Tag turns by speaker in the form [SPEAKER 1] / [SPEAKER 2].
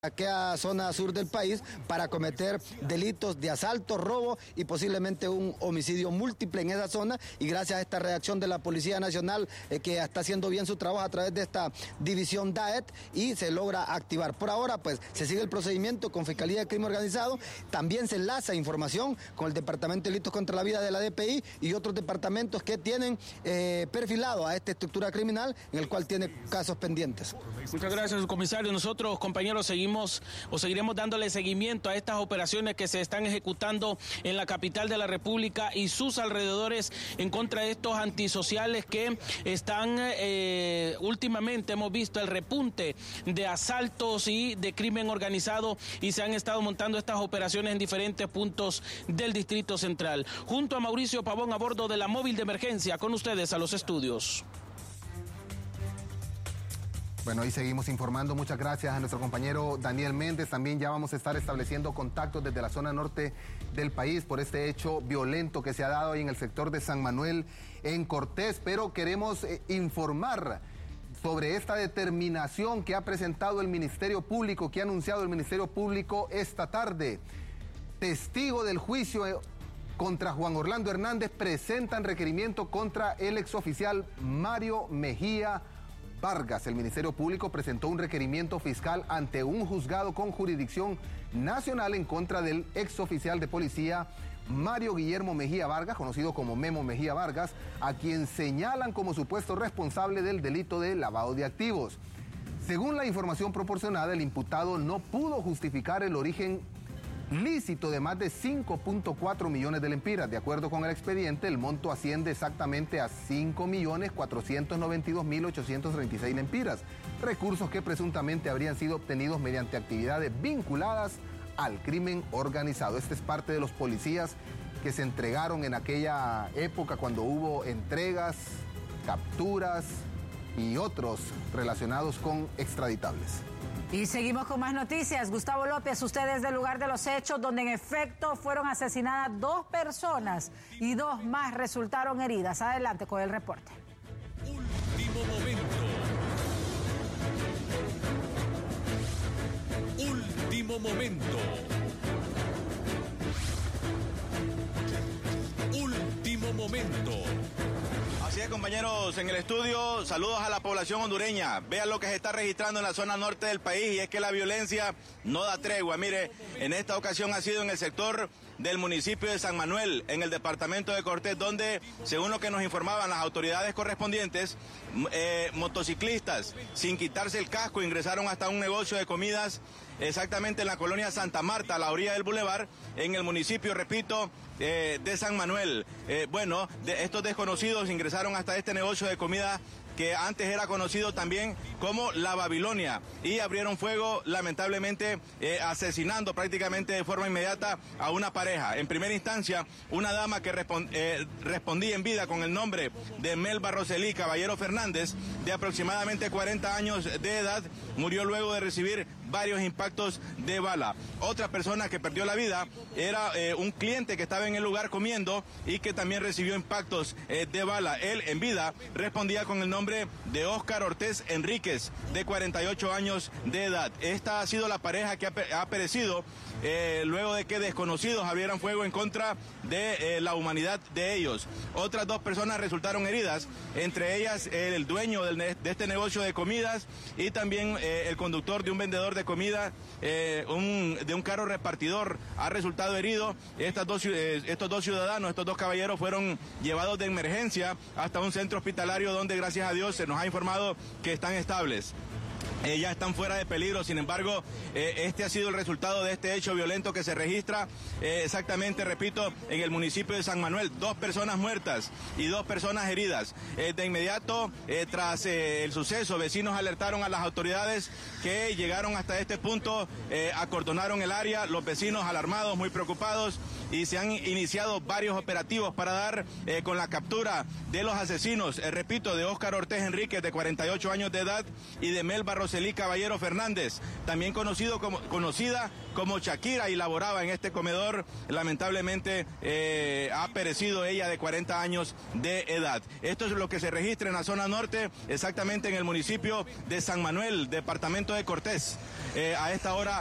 [SPEAKER 1] aquella zona sur del país para cometer delitos de asalto, robo y posiblemente un homicidio múltiple en esa zona, y gracias a esta reacción de la Policía Nacional que está haciendo bien su trabajo a través de esta división DAET y se logra activar. Por ahora pues se sigue el procedimiento con Fiscalía de Crimen Organizado, también se enlaza información con el Departamento de Delitos contra la Vida de la DPI y otros departamentos que tienen perfilado a esta estructura criminal en el cual tiene casos pendientes.
[SPEAKER 2] Muchas gracias, comisario. Nosotros, compañeros, seguiremos dándole seguimiento a estas operaciones que se están ejecutando en la capital de la República y sus alrededores en contra de estos antisociales que están últimamente hemos visto el repunte de asaltos y de crimen organizado y se han estado montando estas operaciones en diferentes puntos del Distrito Central. Junto a Mauricio Pavón a bordo de la móvil de emergencia, con ustedes a los estudios.
[SPEAKER 3] Bueno, y seguimos informando. Muchas gracias a nuestro compañero Daniel Méndez. También ya vamos a estar estableciendo contactos desde la zona norte del país por este hecho violento que se ha dado ahí en el sector de San Manuel en Cortés. Pero queremos informar sobre esta determinación que ha presentado el Ministerio Público, que ha anunciado el Ministerio Público esta tarde. Testigo del juicio contra Juan Orlando Hernández presentan requerimiento contra el exoficial Mario Mejía Vargas. El Ministerio Público presentó un requerimiento fiscal ante un juzgado con jurisdicción nacional en contra del exoficial de policía Mario Guillermo Mejía Vargas, conocido como Memo Mejía Vargas, a quien señalan como supuesto responsable del delito de lavado de activos. Según la información proporcionada, el imputado no pudo justificar el origen lícito de más de 5.4 millones de lempiras. De acuerdo con el expediente, el monto asciende exactamente a 5.492.836 lempiras, recursos que presuntamente habrían sido obtenidos mediante actividades vinculadas al crimen organizado. Este es parte de los policías que se entregaron en aquella época cuando hubo entregas, capturas y otros relacionados con extraditables.
[SPEAKER 4] Y seguimos con más noticias. Gustavo López, usted desde el lugar de los hechos, donde en efecto fueron asesinadas 2 personas y 2 más resultaron heridas. Adelante con el reporte.
[SPEAKER 5] Último momento. Último momento.
[SPEAKER 6] Así es, compañeros, en el estudio, saludos a la población hondureña. Vean lo que se está registrando en la zona norte del país y es que la violencia no da tregua. Mire, en esta ocasión ha sido en el sector del municipio de San Manuel, en el departamento de Cortés, donde, según lo que nos informaban las autoridades correspondientes, motociclistas, sin quitarse el casco, ingresaron hasta un negocio de comidas exactamente en la colonia Santa Marta, a la orilla del bulevar, en el municipio, repito, de San Manuel. Estos desconocidos ingresaron hasta este negocio de comida que antes era conocido también como La Babilonia, y abrieron fuego, lamentablemente, asesinando prácticamente de forma inmediata a una pareja. En primera instancia, una dama que respondía en vida con el nombre de Melba Roselí Caballero Fernández, de aproximadamente 40 años de edad, murió luego de recibir varios impactos de bala. Otra persona que perdió la vida era un cliente que estaba en el lugar comiendo y que también recibió impactos de bala. Él, en vida, respondía con el nombre de Óscar Ortiz Enríquez, de 48 años de edad. Esta ha sido la pareja que ha perecido luego de que desconocidos abrieran fuego en contra de la humanidad de ellos. Otras 2 personas resultaron heridas, entre ellas el dueño de este negocio de comidas y también el conductor de un vendedor de comida, de un carro repartidor, ha resultado herido. Estos dos ciudadanos, estos 2 caballeros, fueron llevados de emergencia hasta un centro hospitalario donde, gracias a Dios, se nos ha informado que están estables. Ya están fuera de peligro. Sin embargo, este ha sido el resultado de este hecho violento que se registra exactamente, repito, en el municipio de San Manuel. 2 personas muertas y 2 personas heridas. De inmediato, tras el suceso, vecinos alertaron a las autoridades que llegaron hasta este punto, acordonaron el área, los vecinos alarmados, muy preocupados, y se han iniciado varios operativos para dar con la captura de los asesinos, repito, de Óscar Ortiz Enríquez, de 48 años de edad, y de Melba Roselí Rosely Caballero Fernández, también conocida como Shakira, y laboraba en este comedor. Lamentablemente ha perecido ella, de 40 años de edad. Esto es lo que se registra en la zona norte, exactamente en el municipio de San Manuel, departamento de Cortés. A esta hora